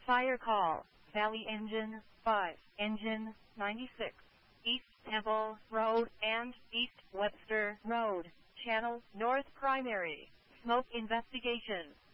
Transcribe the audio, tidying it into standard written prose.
Fire call. Valley Engine 5, Engine 96, East Temple Road and East Webster Road, Channel North Primary. Smoke investigation.